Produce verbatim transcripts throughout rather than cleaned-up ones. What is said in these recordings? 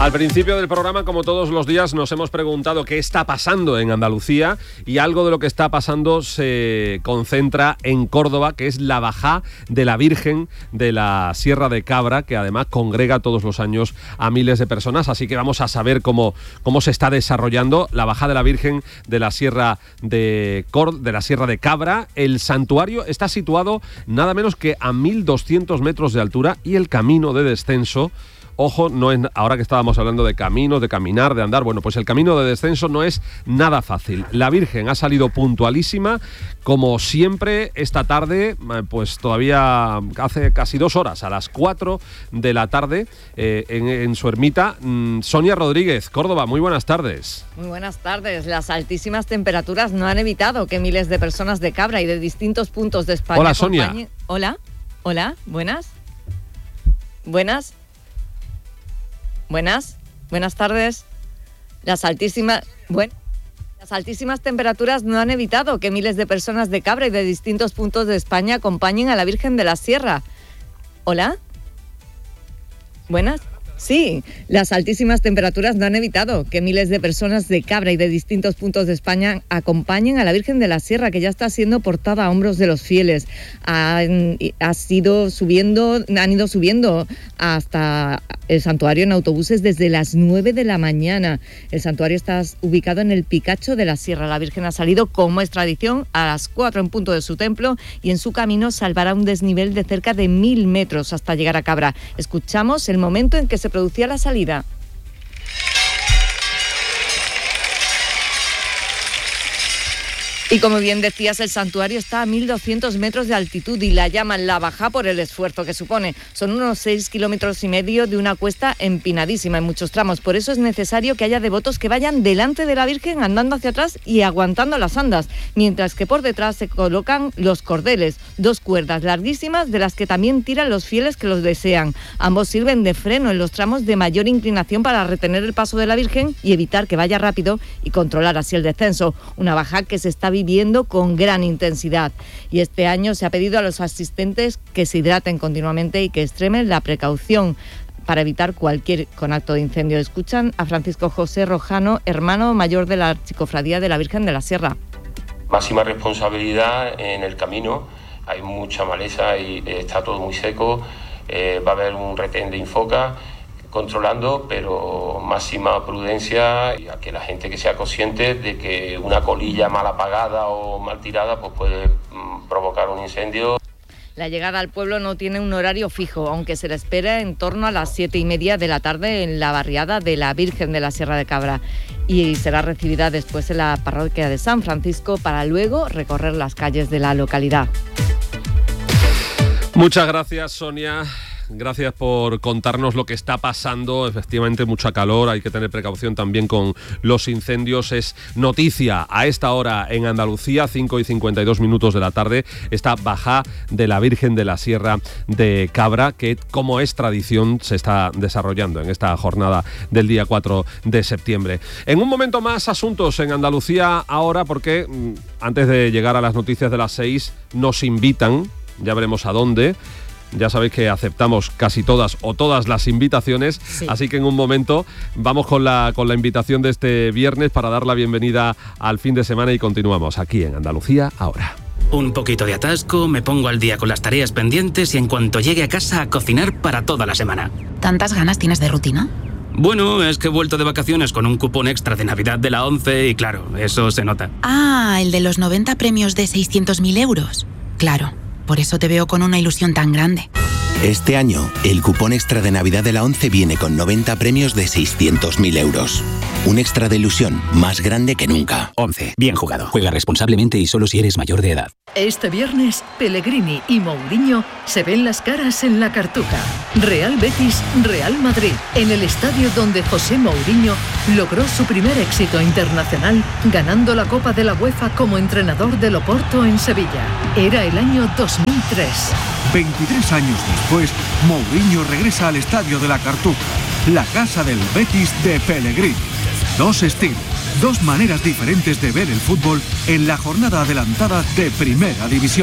Al principio del programa, como todos los días, nos hemos preguntado qué está pasando en Andalucía, y algo de lo que está pasando se concentra en Córdoba, que es la bajá de la Virgen de la Sierra de Cabra, que además congrega todos los años a miles de personas. Así que vamos a saber cómo, cómo se está desarrollando la bajá de la Virgen de la Sierra de, Cor- de la Sierra de Cabra. El santuario está situado nada menos que a mil doscientos metros de altura, y el camino de descenso, ojo, no es, ahora que estábamos hablando de caminos, de caminar, de andar, bueno, pues el camino de descenso no es nada fácil. La Virgen ha salido puntualísima, como siempre, esta tarde, pues todavía hace casi dos horas, a las cuatro de la tarde, eh, en, en su ermita. Sonia Rodríguez, Córdoba, muy buenas tardes. Muy buenas tardes. Las altísimas temperaturas no han evitado que miles de personas de Cabra y de distintos puntos de España... Hola, Sonia. Acompañen... Hola, hola, buenas. Buenas. Buenas, buenas tardes. Las altísimas, bueno, las altísimas temperaturas no han evitado que miles de personas de Cabra y de distintos puntos de España acompañen a la Virgen de la Sierra. ¿Hola? Buenas. Sí, las altísimas temperaturas no han evitado que miles de personas de Cabra y de distintos puntos de España acompañen a la Virgen de la Sierra, que ya está siendo portada a hombros de los fieles. Han, ha sido subiendo, han ido subiendo hasta el santuario en autobuses desde las nueve de la mañana. El santuario está ubicado en el Picacho de la Sierra. La Virgen ha salido, como es tradición, a las cuatro en punto de su templo, y en su camino salvará un desnivel de cerca de mil metros hasta llegar a Cabra. Escuchamos el momento en que se producía la salida. Y como bien decías, el santuario está a mil doscientos metros de altitud y la llaman la bajá por el esfuerzo que supone. Son unos seis kilómetros y medio de una cuesta empinadísima en muchos tramos. Por eso es necesario que haya devotos que vayan delante de la Virgen andando hacia atrás y aguantando las andas, mientras que por detrás se colocan los cordeles, dos cuerdas larguísimas de las que también tiran los fieles que los desean. Ambos sirven de freno en los tramos de mayor inclinación para retener el paso de la Virgen y evitar que vaya rápido y controlar así el descenso. Una bajá que se está viviendo viviendo con gran intensidad, y este año se ha pedido a los asistentes que se hidraten continuamente y que extremen la precaución para evitar cualquier conato de incendio. Escuchan a Francisco José Rojano, hermano mayor de la Archicofradía de la Virgen de la Sierra. Máxima responsabilidad en el camino, hay mucha maleza y está todo muy seco, eh, va a haber un retén de Infoca controlando, pero máxima prudencia, y a que la gente que sea consciente de que una colilla mal apagada o mal tirada pues puede mm, provocar un incendio. La llegada al pueblo no tiene un horario fijo, aunque se le espera en torno a las siete y media de la tarde en la barriada de la Virgen de la Sierra de Cabra, y será recibida después en la parroquia de San Francisco para luego recorrer las calles de la localidad. Muchas gracias, Sonia. Gracias por contarnos lo que está pasando. Efectivamente, mucha calor, hay que tener precaución también con los incendios. Es noticia a esta hora en Andalucía, cinco y cincuenta y dos minutos de la tarde, esta bajá de la Virgen de la Sierra de Cabra, que, como es tradición, se está desarrollando en esta jornada del día cuatro de septiembre. En un momento más, asuntos en Andalucía ahora, porque antes de llegar a las noticias de las seis, nos invitan, ya veremos a dónde. Ya sabéis que aceptamos casi todas o todas las invitaciones, sí. Así que en un momento vamos con la, con la invitación de este viernes para dar la bienvenida al fin de semana, y continuamos aquí en Andalucía ahora. Un poquito de atasco, me pongo al día con las tareas pendientes y en cuanto llegue a casa a cocinar para toda la semana. ¿Tantas ganas tienes de rutina? Bueno, es que he vuelto de vacaciones con un cupón extra de Navidad de la ONCE y claro, eso se nota. Ah, el de los noventa premios de seiscientos mil euros. Claro. Por eso te veo con una ilusión tan grande. Este año, el cupón extra de Navidad de la ONCE viene con noventa premios de seiscientos mil euros. Un extra de ilusión más grande que nunca. ONCE. Bien jugado. Juega responsablemente y solo si eres mayor de edad. Este viernes, Pellegrini y Mourinho se ven las caras en la Cartuja. Real Betis, Real Madrid. En el estadio donde José Mourinho logró su primer éxito internacional, ganando la Copa de la UEFA como entrenador del Oporto en Sevilla. Era el año dos mil tres. veintitrés años después, Mourinho regresa al estadio de la Cartuja, la casa del Betis de Pellegrini. Dos estilos, dos maneras diferentes de ver el fútbol en la jornada adelantada de Primera División.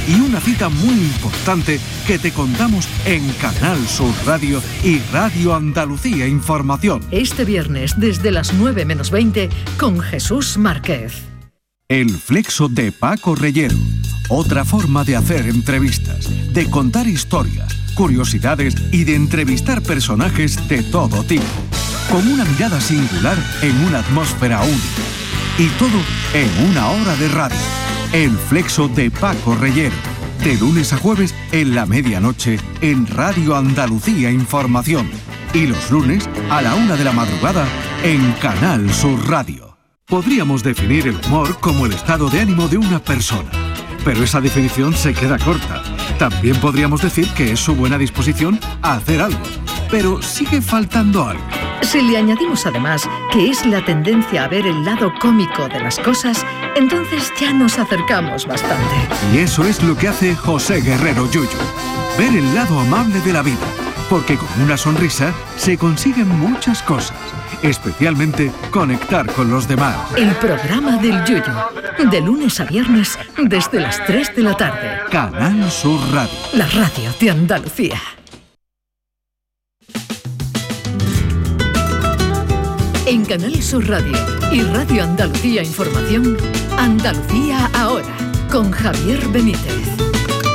y una cita muy importante que te contamos en Canal Sur Radio y Radio Andalucía Información. Este viernes desde las nueve menos veinte con Jesús Márquez. El Flexo de Paco Reyero. Otra forma de hacer entrevistas, de contar historias, curiosidades y de entrevistar personajes de todo tipo. Con una mirada singular en una atmósfera única. Y todo en una hora de radio. El Flexo de Paco Reyero. De lunes a jueves en la medianoche en Radio Andalucía Información. Y los lunes a la una de la madrugada en Canal Sur Radio. Podríamos definir el humor como el estado de ánimo de una persona, pero esa definición se queda corta. También podríamos decir que es su buena disposición a hacer algo, pero sigue faltando algo. Si le añadimos además que es la tendencia a ver el lado cómico de las cosas, entonces ya nos acercamos bastante. Y eso es lo que hace José Guerrero Yuyu, ver el lado amable de la vida, porque con una sonrisa se consiguen muchas cosas. Especialmente conectar con los demás. El programa del Yuyu, de lunes a viernes desde las tres de la tarde. Canal Sur Radio. La radio de Andalucía. En Canal Sur Radio y Radio Andalucía Información, Andalucía Ahora, con Javier Benítez.